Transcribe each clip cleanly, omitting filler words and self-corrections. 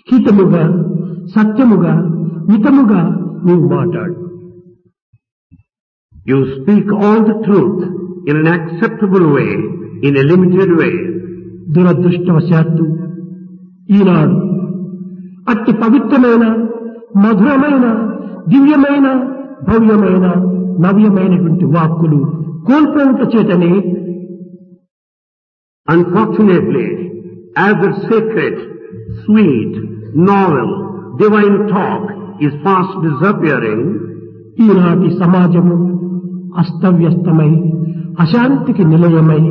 హితముగా సత్యముగా మితముగా నీవు మాట్లాడు. You speak all the truth in an acceptable way, in a limited way. దురదృష్టవశాత్తు ఈనాడు అట్టి పవిత్రమైన మధురమైన దివ్యమైన భవ్యమైన నవ్యమైనటువంటి వాక్కులు కోల్పోవుట చేతనే Unfortunately, as the sacred, sweet, novel, divine talk is fast disappearing, ఈనాటి సమాజము అస్తవ్యస్తమై అశాంతికి నిలయమై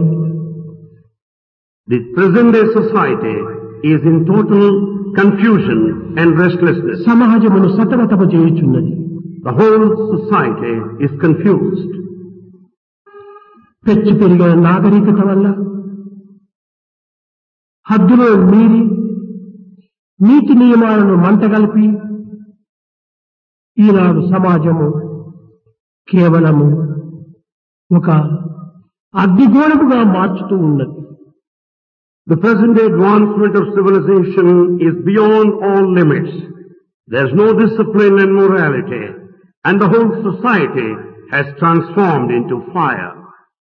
the present day society is in total confusion and restlessness. సమాజమును సతమతము చేయుచున్నది. The whole society is confused. పెచ్చు పెరిగిన నాగరికత వల్ల హద్దులో మీరి నీతి నియమాలను మంటగలిపి ఈనాడు సమాజము కేవలము ఒక అగ్నిగోళముగా మార్చుతూ ఉన్నది. The present day advancement of civilization is beyond all limits. There is no discipline and morality, and the whole society has transformed into fire.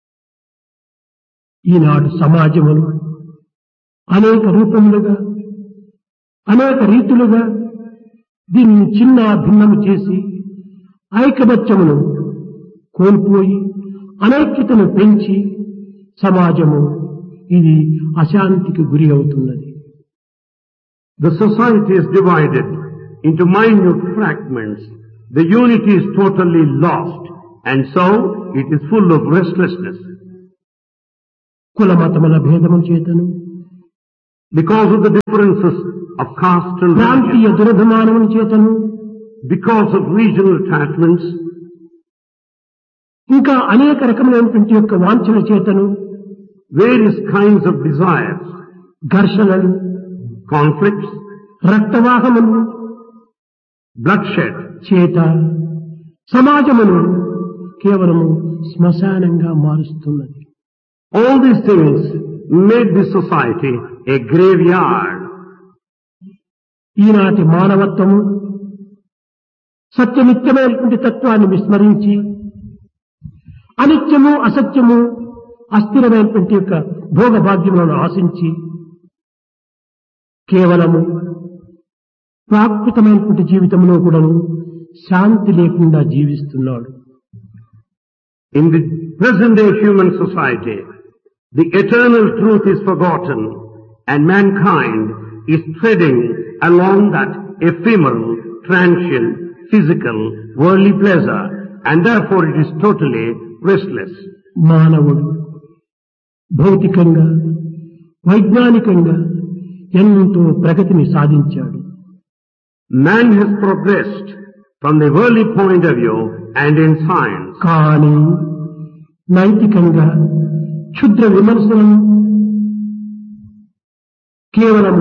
ఈనాడు సమాజమును అనేక రూపములుగా అనేక రీతులుగా దీన్ని చిన్న భిన్నము చేసి ఐకమత్యమును కోల్పోయి అనైక్యతను పెంచి సమాజము ఇది అశాంతికి గురి అవుతున్నది. The society is divided into minute fragments. The unity is totally lost, and so it is full of restlessness. కులమతముల భేదము చేతను Because of the differences of caste and ప్రాంతీయ religion, దురభిమానముల చేతను because of regional attachments, ఇంకా అనేక రకములైనటువంటి యొక్క వాంఛల చేతను various kinds of desires, ఘర్షణలు conflicts, రక్తవాహములు bloodshed, చేత సమాజమును కేవలము శ్మశానంగా మారుస్తున్నది. all these things made this society a graveyard. ఈనాటి మానవత్వము సత్యనిత్యమైనటువంటి తత్వాన్ని విస్మరించి అనిత్యము అసత్యము అస్థిరమైనటువంటి యొక్క భోగభాగ్యములను ఆశించి కేవలము ప్రాకృతమైనటువంటి జీవితంలో కూడాను శాంతి లేకుండా జీవిస్తున్నాడు. In the present day human society, the eternal truth is forgotten and mankind is treading along that ephemeral, transient, physical, worldly pleasure, and therefore it is totally restless. మానవుడు భౌతికంగా వైజ్ఞానికంగా ఎంతో ప్రగతిని సాధించాడు. Man has progressed from the worldly point of view and in science. కానీ నైతికంగా క్షుద్ర విమర్శలను కేవలము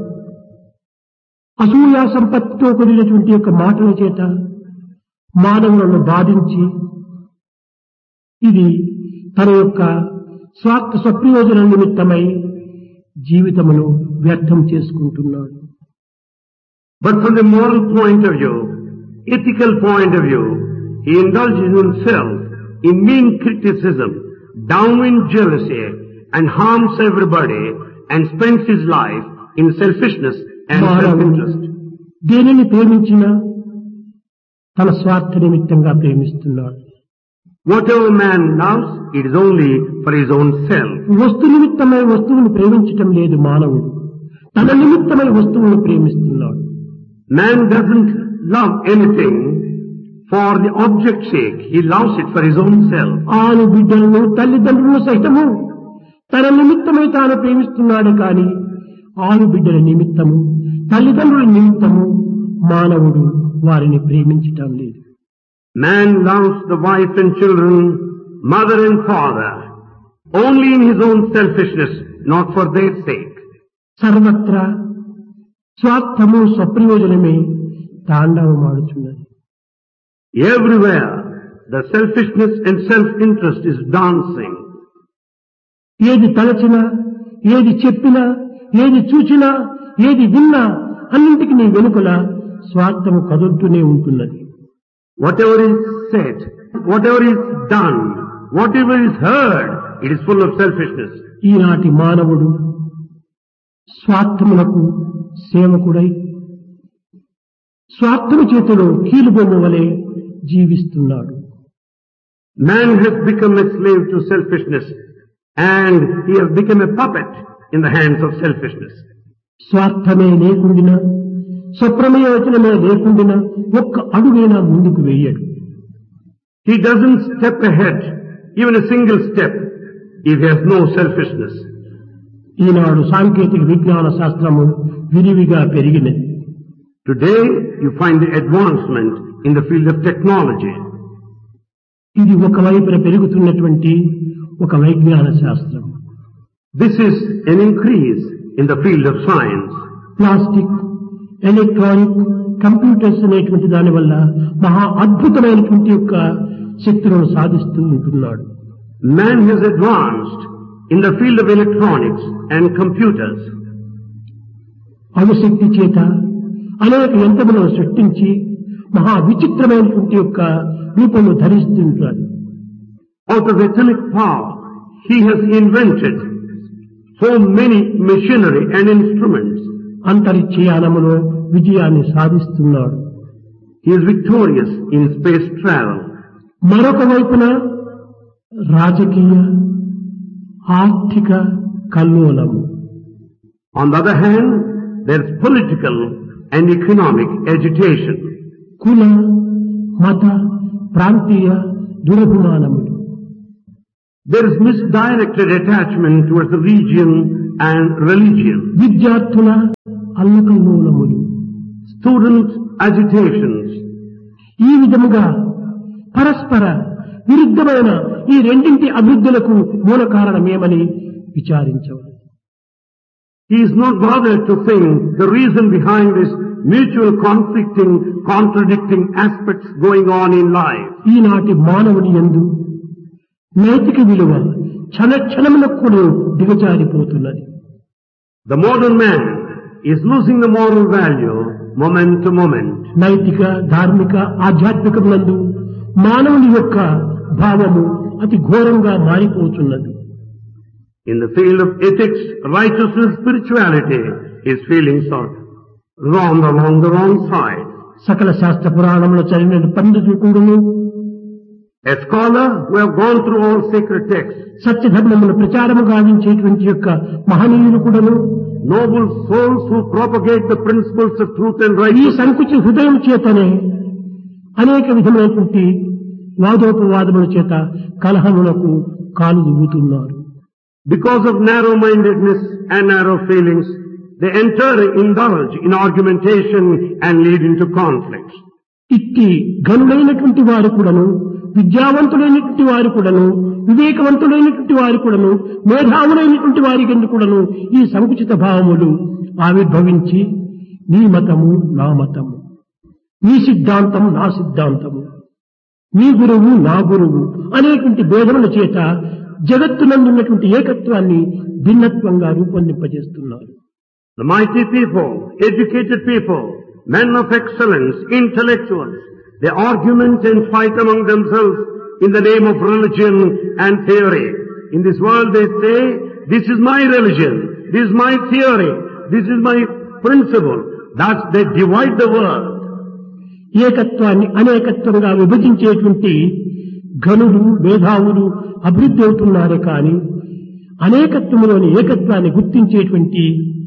అసూయా సంపత్తితో కూడినటువంటి యొక్క మాటల చేత మానవులను బాధించి ఇది తన యొక్క స్వార్థ స్వప్రయోజన నిమిత్తమై జీవితమును వ్యర్థం చేసుకుంటున్నాడు. But from the moral point of view, ethical point of view, he indulges himself in mean criticism, downwind jealousy, and harms everybody and spends his life in selfishness and self-interest. దేనిని ప్రేమించినా తన స్వార్థ నిమిత్తంగా ప్రేమిస్తున్నాడు. Whatever man loves, it is only for his own self. వస్తు నిమిత్తమై వస్తువును ప్రేమించటం లేదు మానవుడు, తన నిమిత్తమై వస్తువును ప్రేమిస్తున్నాడు. Man doesn't love anything for the object's sake. He loves it for his own self. ఆను బిడ్డలను తల్లిదండ్రులను సైతము తన నిమిత్తమై తాను ప్రేమిస్తున్నాడు. కానీ ఆను బిడ్డల నిమిత్తము తల్లిదండ్రుల నిమిత్తము మానవుడు వారిని ప్రేమించటం లేదు. Man loves the wife and children, mother and father, only in his own selfishness, not for their sake. సర్వత్రా స్వార్థము స్వప్రయోజనమే తాండవమాడుచున్నది. Everywhere, the selfishness and self-interest is dancing. ఏది తలచినా, ఏది చెప్పినా, ఏది చూచినా, ఏది విన్నా అన్నింటికి నీ వెనుకల స్వార్థము కదులుతూనే ఉంటున్నది. Whatever is said, whatever is done, whatever is heard, it is full of selfishness. ఈనాటి మానవుడు స్వార్థములకు సేవకుడై స్వార్థము చేతిలో కీలుబొమ్మ వలె జీవిస్తున్నాడు. Man has become a slave to selfishness and he has become a puppet in the hands of selfishness. స్వార్థమే లేకుండినా స్వప్రమయోచనమే లేకుండినా ఒక్క అడుగైనా ముందుకు వేయడు. He doesn't step ahead, even a single step, if he has no selfishness. ఈనాడు సాంకేతిక విజ్ఞాన శాస్త్రము విరివిగా పెరిగినది. Today you find the advancement in the field of technology. ఇది ఒకవైపున పెరుగుతున్నటువంటి ఒక వైజ్ఞాన శాస్త్రం. This is an increase in the field of science. Plastic, electronic, computers అనేటువంటి దాని వల్ల మహా అద్భుతమైనటువంటి యొక్క శక్తులను సాధిస్తూ ఉంటున్నాడు. Man has advanced in the field of electronics and computers. అణుశక్తి చేత అనేక యంత్రములను సృష్టించి మహా విచిత్రమైనటువంటి యొక్క రూపము ధరిస్తుంటాడు. Out of atomic power, he has invented so many machinery and instruments. అంతరిక్షయానములో విజయాన్ని సాధిస్తున్నాడు. He is victorious in space travel. మరొక వైపున రాజకీయ ఆర్థిక కల్లోలము. On the other hand, there is political and economic agitation. కుల, మత, ప్రాంతీయ దురభిమానములు. There is misdirected attachment towards the region and religion. విద్యార్థుల అల్లకల్లోలములు. Student agitations. ఈ విధముగా పరస్పర విరుద్ధమైన ఈ రెండింటి అభివృద్ధులకు మూల కారణమేమని విచారించవచ్చు. He is not bothered to think the reason behind this mutual conflicting, contradicting aspects going on in life. ఈనాటి మానవుని యందు నైతిక విలువ క్షణక్షణములకు కూడా దిగజారిపోతున్నది. The modern man is losing the moral value moment to moment. నైతిక, ధార్మిక, ఆధ్యాత్మికములందు మానవుని యొక్క భావము అతి ఘోరంగా మారిపోతున్నది. In the field of ethics, righteousness, spirituality, his feelings are wrong along the wrong side. సకల శాస్త్ర పురాణములు చదివిన పండితులు కూడాను, A scholar who have gone through all sacred texts, సత్యధర్మమును ప్రచారము గావించేటువంటి యొక్క మహనీయులు కూడాను, noble souls who propagate the principles of truth and ఈ righteousness, సంకుచి హృదయం చేతనే అనేక విధమైనటువంటి వాదోపవాదముల చేత కలహములకు కాలు దువ్వుతున్నారు. because of narrow-mindedness and narrow feelings, they indulge in argumentation and lead into conflicts. ఇట్టి గనులైనటువంటి వారు కూడాను, విద్యావంతులైనటువంటి వారు కూడాను, వివేకవంతులైనటువంటి వారు కూడాను, మేధావులైనటువంటి వారి కింద కూడాను ఈ సంకుచిత భావములు ఆవిర్భవించి నీ మతము నా మతము, నీ సిద్ధాంతం నా సిద్ధాంతము, నీ గురువు నా గురువు అనేటువంటి భేదముల చేత జగత్తునందున్నటువంటి ఏకత్వాన్ని భిన్నత్వంగా రూపొందింపజేస్తున్నారు. The mighty people, educated people, men of excellence, intellectuals, they argument and fight among themselves in the name of religion and theory. In this world they say, this is my religion, this is my theory, this is my principle. Thus they divide the world. ఏకత్వాన్ని అనేకత్వంగా విభజించేటువంటి గనులు, మేధావులు అభివృద్ధి అవుతున్నారే కానీ అనేకత్వంలోని ఏకత్వాన్ని గుర్తించేటువంటి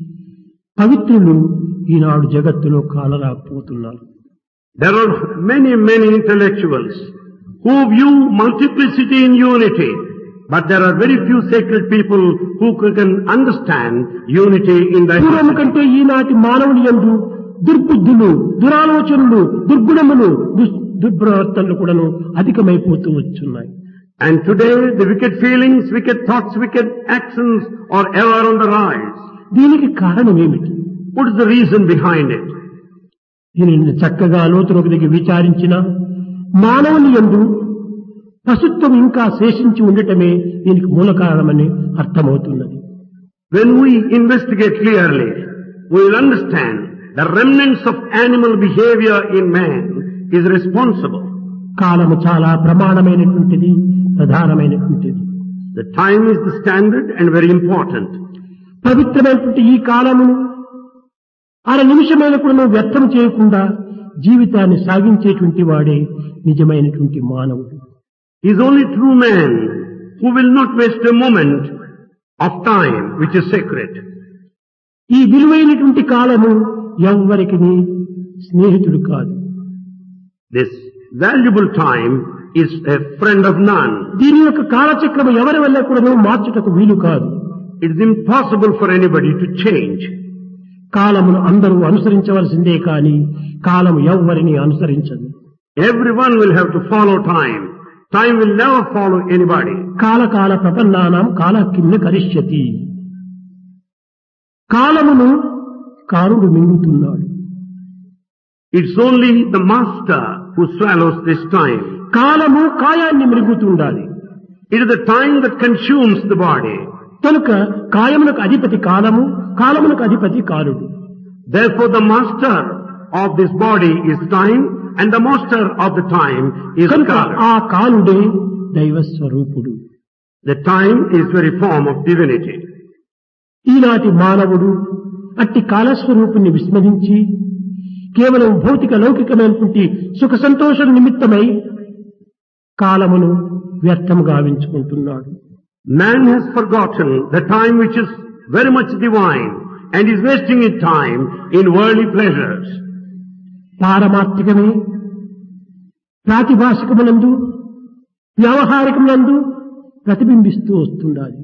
పవిత్రులు ఈనాడు జగత్తులో కాలరాకపోతున్నారు. There are many intellectuals who view multiplicity in unity, but there are very few sacred people who can understand unity in పూర్వం diversity. కంటే ఈనాటి మానవుని యందు దుర్బుద్ధులు, దురాలోచనలు, దుర్గుణములు, దుర్ప్రవర్తనలు కూడాను అధికమైపోతూ వచ్చున్నాయి. And today the wicked feelings, wicked thoughts, wicked actions are ever on the rise. దీనికి కారణం ఏమిటి? What is the reason behind it? దీనిని చక్కగా లోతులోకి దిగి విచారించిన మానవుని యందు పశుత్వం ఇంకా శేషించి ఉండటమే దీనికి మూల కారణమని అర్థమవుతున్నది. When we investigate clearly, we will understand the remnants of animal behavior in man is responsible. కాలము చాలా ప్రమాణమైనటువంటిది, ప్రధానమైనటువంటిది. The time is the standard and very important. పవిత్రమైనటువంటి ఈ కాలమును అర నిమిషమైన కూడా వ్యర్థం చేయకుండా జీవితాన్ని సాగించేటువంటి వాడే నిజమైనటువంటి మానవుడు. He is only true man who will not waste a moment of time which is sacred. ఈ విలువైనటువంటి కాలము ఎవ్వరికి స్నేహితుడు కాదు. This valuable time is a friend of none. దీని యొక్క కాలచక్రము ఎవరి వల్ల కూడా మార్చుటకు వీలు కాదు. It is impossible for anybody to change. కాలమును అందరూ అనుసరించవలసిందే కానీ కాలము ఎవ్వరిని అనుసరించదు. Everyone will have to follow time. Time will never follow anybody. కాల ప్రపన్నానాం కాలకిమ్న కరిష్యతి. కాలమును కారుడు మింగుతున్నాడు. It's only the master who swallows this time. కాలము కాయాన్ని మింగుతుండాలి. It is the time that consumes the body. కనుక కాయమునకు అధిపతి కాలము, కాలమునకు అధిపతి కాలుడు. Therefore the master of this body is time and the master of the time is కనుక God. ఆ కాలుడే దైవస్వరూపుడు. The time is very form of divinity. ఈనాటి మానవుడు అట్టి కాలస్వరూపుణ్ణి విస్మరించి కేవలం భౌతిక లౌకికమైనటువంటి సుఖ సంతోషం నిమిత్తమై కాలమును వ్యర్థము గావించుకుంటున్నాడు. Man has forgotten the time which is very much divine and is wasting his time in worldly pleasures. పారమార్థికమే ప్రాతిభాషికమునందు వ్యవహారికమునందు ప్రతిబింబిస్తూ వస్తుండాలి.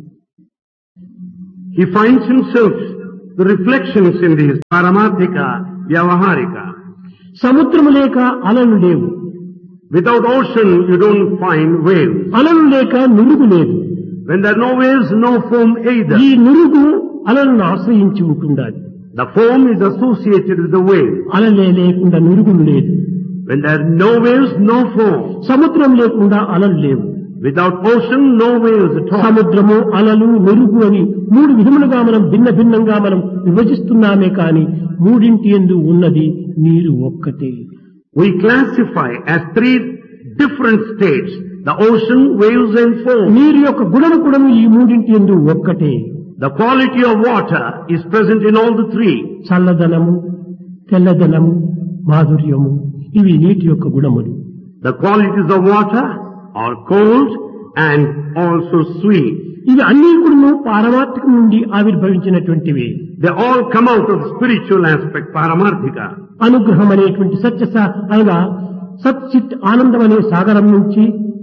He finds himself the reflections in these paramarthika, vyavaharika. సముద్రము లేక అలలు లేవు. Without ocean you don't find waves. అలలు లేక నురుగు లేదు. When there are no waves, no foam either. ఈ నురుగు అలలను ఆశ్రయించి ఉంటుండాలి. The foam is associated with the wave. అలలే లేకుండా నురుగులు లేదు. When there are no waves, no foam. సముద్రం లేకుండా అలలు లేవు. Without ocean, no waves at all. సముద్రము, అలలు, నురుగు అని మూడు విధములుగా మనం భిన్నంగా మనం విభజిస్తున్నామే కాని మూడింటి యందు ఉన్నది నీరు ఒక్కటే. We classify as three different states: the ocean, waves and foam. నీరు యొక్క గుణము కూడా ఈ మూడింటి యందు ఒక్కటే. The quality of water is present in all the three. చల్లదనము, తెల్లదనము, మాధుర్యము ఇవి నీటి యొక్క గుణములు. The qualities of water are cold and also sweet. ఇవి అన్ని కూడా పారమార్థికం నుండి ఆవిర్భవించినటువంటివి. They all come out of the spiritual aspect, paramarthika. అనుగ్రహం అనేటువంటి అనగా సచ్చిత్ ఆనందం అనే సాగరం నుంచి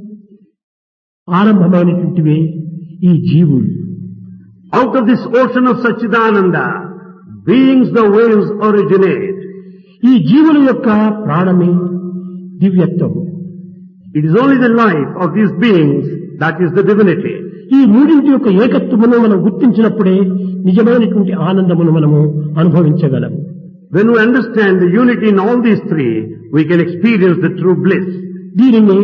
ఆరంభమైనటువంటివే ఈ జీవులు. Out of this ocean of Satchidananda, beings the waves originate. ఈ జీవుల యొక్క ప్రాణమే దివ్యత్వం. It is only the life of these beings that is the divinity. ఈ మూడింటి యొక్క ఏకత్వమును మనం గుర్తించినప్పుడే నిజమైనటువంటి ఆనందమును మనము అనుభవించగలము. When we understand the unity in all these three, we can experience the true bliss. దీనిని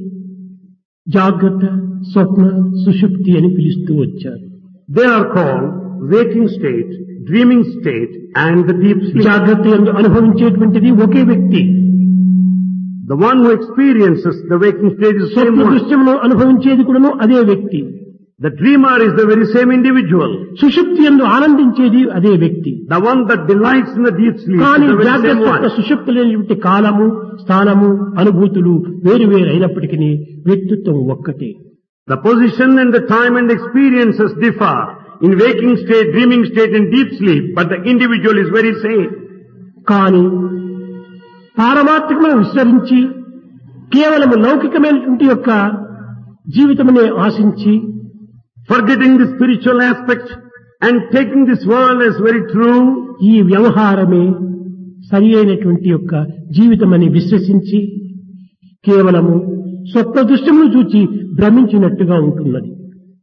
జాగ్రత్త, స్వప్న, సుషుప్తి అని పిలుస్తూ వచ్చారు. They are called waking state, dreaming state and the deep sleep. జాగ్రత్త యందు అనుభవించేటువంటిది ఒకే వ్యక్తి. The one who experiences the waking state is the same Swapna one. దృశ్యమును అనుభవించేది కూడా అదే వ్యక్తి. The dreamer is the very same individual. సుషుప్తి యందు ఆనందించేది అదే వ్యక్తి. The one that delights in the deep sleep కానీ is the very జాగ్రత్త same one. సుషుప్తి లేనిటువంటి కాలము, స్థానము, అనుభూతులు వేరు అయినప్పటికీ వ్యక్తిత్వం ఒక్కటే. The position and the time and experiences differ in waking state, dreaming state and deep sleep, but the individual is very same. కానీ పారమార్థికమైన విస్తరించి కేవలము లౌకికమైనటువంటి యొక్క జీవితమునే ఆశించి Forgetting the spiritual aspect and taking this world as very true, ఈ వ్యవహారమే సరి అయినటువంటి యొక్క జీవితమని విశ్వసించి కేవలము స్వప్న దృశ్యమును చూచి భ్రమించినట్టుగా ఉంటున్నది.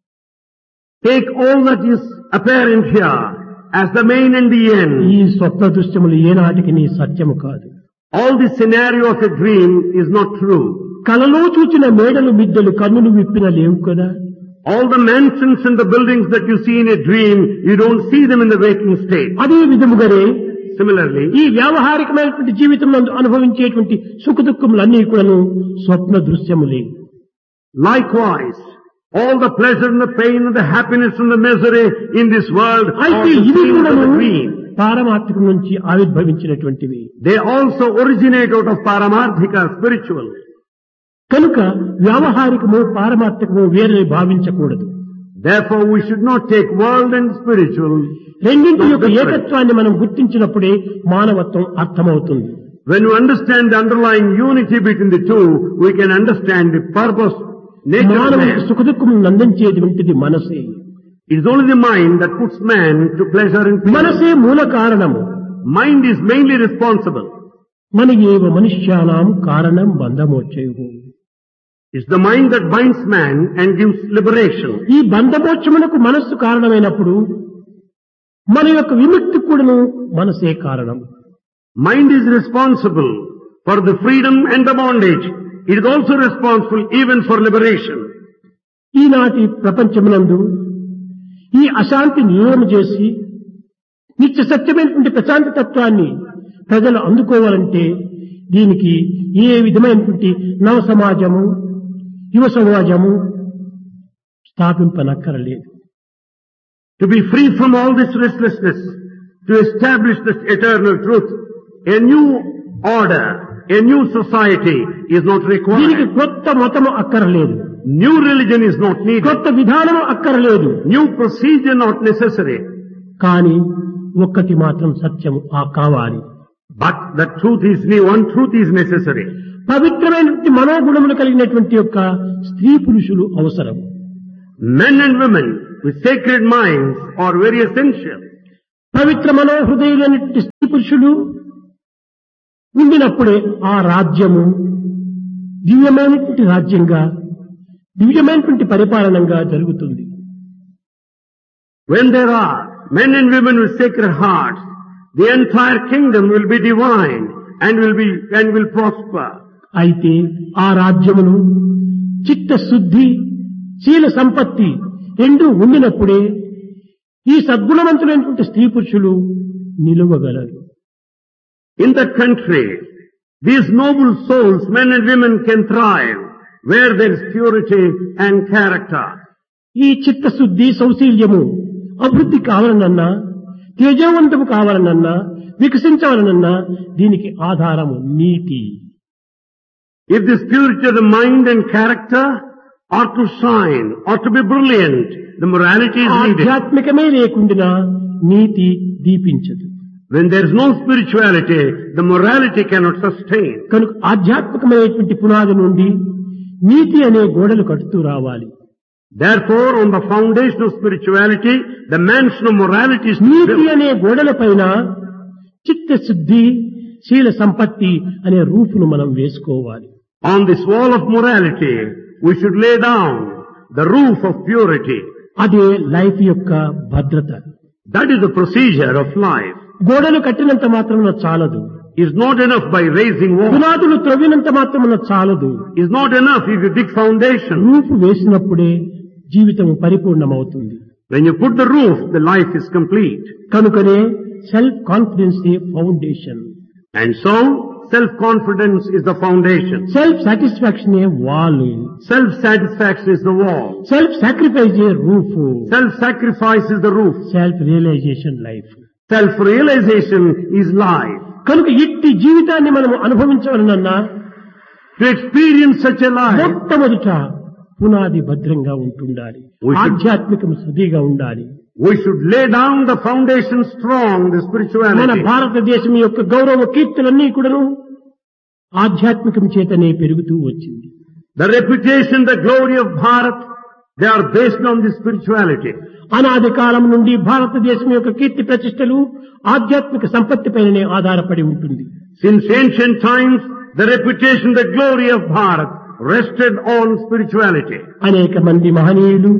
take all that is apparent here as the main and the end. ఈ స్వప్న దృశ్యములు ఏనాటికి నీ సత్యము కాదు. All the scenario of a dream is not true. కలలో చూచిన మేడలు మిద్దెలు కన్నులు విప్పిన లేవు కదా. All the mansions and the buildings that you see in a dream, you don't see them in the waking state. అదే విధముగానే Similarly, ఈ వ్యావహారికమైనటువంటి జీవితంలో అనుభవించేటువంటి సుఖ దుఃఖములన్నీ కూడాను స్వప్న దృశ్యములే. likewise, all the pleasure and the pain and the happiness and the misery in this world are అయితే the ఇవి scenes of కూడాను the dream. పారమార్థికం నుంచి ఆవిర్భవించినటువంటివి. They also originate out of Paramarthika, spiritual. కనుక వ్యావహారికము పారమార్థికము వేరే భావించకూడదు. Therefore, we should not take world and spiritual. రెండింటి not యొక్క different. ఏకత్వాన్ని మనం గుర్తించినప్పుడే మానవత్వం అర్థమవుతుంది. When we understand the underlying unity between the two, we can understand the purpose, nature of మానవునికి man. సుఖ దుఃఖములను అందించేటువంటిది మనసే. It is only the mind that puts man to pleasure and pain. మనసే మూల కారణము. Mind is mainly responsible. మన ఏవ మనుష్యానాం కారణం బంధమోక్షయు. It's the mind that binds man and gives liberation. ఈ బంధమోక్షమునకు మనస్సు కారణమైనప్పుడు మన యొక్క విముక్తి కూడాను మనసే కారణం. Mind is responsible for the freedom and the bondage. It is also responsible even for liberation. ఈనాటి ప్రపంచమునందు ఈ అశాంతి నియమం చేసి నిత్య సత్యమైనటువంటి ప్రశాంతి తత్వాన్ని ప్రజలు అందుకోవాలంటే దీనికి ఏ విధమైనటువంటి నవ సమాజము యువ సమాజము స్థాపింపనక్కరలేదు. To be free from all this restlessness, to establish this eternal truth, a new order, a new society is not దీనికి required. కొత్త మతము అక్కరలేదు, New religion is not needed. కొత్త విధానము అక్కరలేదు. New procedure not necessary. కానీ ఒక్కటి మాత్రం సత్యము కావాలి. But the truth is new, one truth is necessary. పవిత్రమైనటువంటి మనోగుణములు కలిగినటువంటి యొక్క స్త్రీ పురుషులు అవసరం. Men and women with sacred minds are very essential. పవిత్ర మనోహృదయులైనటువంటి స్త్రీ పురుషులు ఉండినప్పుడే ఆ రాజ్యము దివ్యమైనటువంటి రాజ్యంగా దివ్యమైనటువంటి పరిపాలనంగా జరుగుతుంది. When there are men and women with sacred hearts, the entire kingdom will be divine and will prosper. అయితే ఆ రాజ్యమును చిత్తశుద్ధి శీల సంపత్తి రెండు ఉండినప్పుడే ఈ సద్గుణవంతులైనటువంటి స్త్రీ పురుషులు నిలువగలరు. In the country, these noble souls, men and women, can thrive where there is purity and character. ఈ చిత్తశుద్ధి సౌశీల్యము అభివృద్ధి కావాలనన్నా తేజవంతము కావాలనన్నా వికసించాలనన్నా దీనికి ఆధారము నీతి. If this purity of the mind and character are to shine, or to be brilliant, the morality is needed. ఆధ్యాత్మికమే లేకుండా నీతి దీపించదు. When there is no spirituality, the morality cannot sustain. కనుక ఆధ్యాత్మికమైనటువంటి పునాది నుండి నీతి అనే గోడలు కట్టుతూ రావాలి. Therefore, on the foundation of spirituality, the mansion of morality is to be NITI built. అనే గోడల పైన చిత్తశుద్ధి శీల సంపత్తి అనే రూపును మనం వేసుకోవాలి. On this wall of morality, we should lay down the roof of purity. అదే లైఫ్ యొక్క భద్రత. That is the procedure of life. గోడలు కట్టినంత మాత్రమున చాలదు. It's not enough by raising walls. పునాదులు త్రవ్వినంత మాత్రమున చాలదు. It's not enough if you dig foundation. రూపు వేసినప్పుడే జీవితం పరిపూర్ణమవుతుంది. When you put the roof, the life is complete. కనుకనే self confidence foundation. And so, self-confidence is the foundation. Self satisfaction wall. Self-satisfaction is the wall. Self sacrifice roof. Self-sacrifice is the roof. Self realisation life. Self-realization is life. కనుక ఇట్టి జీవితాన్ని మనం అనుభవించాలన్నా To experience such a life, మొట్టమొదట పునాది భద్రంగా ఉంటుండాలి. ఆధ్యాత్మికం శుద్ధిగా ఉండాలి. we should lay down the foundation strong, the మన spirituality. భారతదేశం యొక్క గౌరవ కీర్తులన్నీ కూడాను ఆధ్యాత్మికం చేతనే పెరుగుతూ వచ్చింది. The reputation, the glory of Bharat, they are based on the spirituality. అనాది కాలం నుండి భారతదేశం యొక్క కీర్తి ప్రతిష్టలు ఆధ్యాత్మిక సంపత్తి పైననే ఆధారపడి ఉంటుంది. Since ancient times, the reputation, the glory of Bharat rested on spirituality. అనేక మంది మహనీయులు,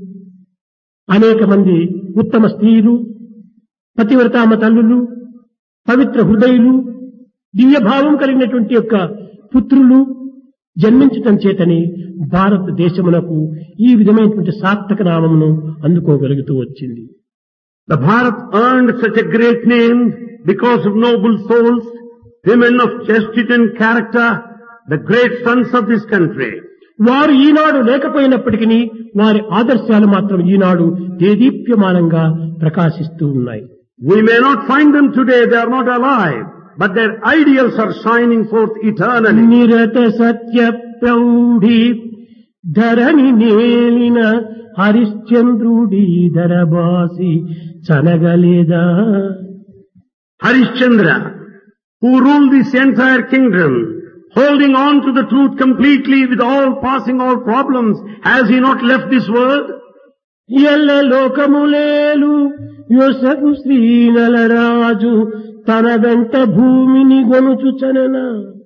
అనేక మంది ఉత్తమ స్త్రీలు, పతివ్రతామ తల్లులు, పవిత్ర హృదయులు, దివ్యభావం కలిగినటువంటి యొక్క పుత్రులు జన్మించటం చేతని భారతదేశమునకు ఈ విధమైనటువంటి సార్థక నామమును అందుకోగలుగుతూ వచ్చింది. The Bharat earned such a great name because of noble souls, women of chastity and character, the great sons of this country. వారు ఈనాడు లేకపోయినప్పటికీ వారి ఆదర్శాలు మాత్రం ఈనాడు దేదీప్యమానంగా ప్రకాశిస్తూ ఉన్నాయి. We may not find them today, they are not alive, but their ideals are shining forth eternally. నిరత Satya ప్రౌఢి Dharani నేలిన హరిశ్చంద్రుడి ధరబాసి చనగలేదా. Harishchandra, who ruled this entire kingdom, holding on to the truth completely with all passing all problems, has he not left this world? ఎల్ల లోకములేలు యోసకు శ్రీనలరాజు తన వెంట భూమిని గొనుచుచనన.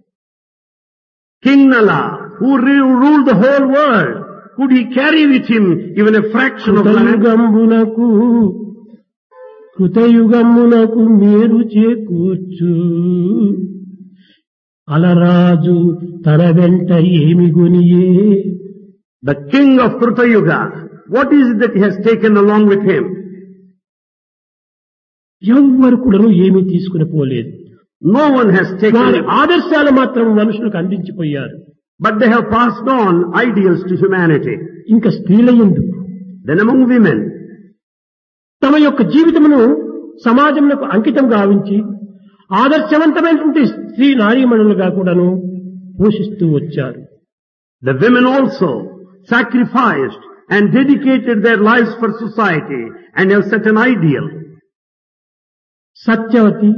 King Nala, who ruled the whole world, could he carry with him even a fraction of land? కృతయుగమునకు మేరు చేకూర్చు అలరాజు తన వెంట ఏమి గొనియే. The king of Kruta Yuga, what is it that he has taken along with him? ఎవ్వరు కూడా ఏమీ తీసుకుని పోలేదు. No one has వారి taken, ఆదర్శాలు మాత్రం మనుషులకు అందించిపోయారు. but they have passed on ideals to humanity. ఇంకా స్త్రీలయందు Then among women, తమ యొక్క జీవితమును సమాజమునకు అంకితం గావించి ఆదర్శవంతమైనటువంటి స్త్రీ నారీమణులుగా కూడాను పోషిస్తూ వచ్చారు. the women also sacrificed and dedicated their lives for society and have set an ideal. Satyavathi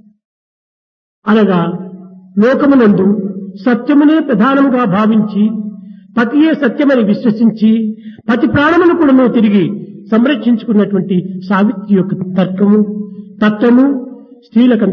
అనగా లోకమునందు సత్యమునే ప్రధానముగా భావించి పతియే సత్యమని విశ్వసించి పతి ప్రాణమును కూడా తిరిగి సంరక్షించుకున్నటువంటి సావిత్రి యొక్క తర్కము తత్వము స్త్రీలకు